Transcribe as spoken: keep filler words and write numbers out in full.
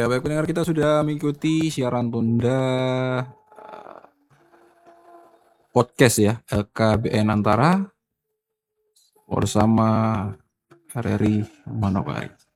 Ya, baik pendengar, kita sudah mengikuti siaran tunda podcast ya, L K B N Antara bersama R R I Manokwari.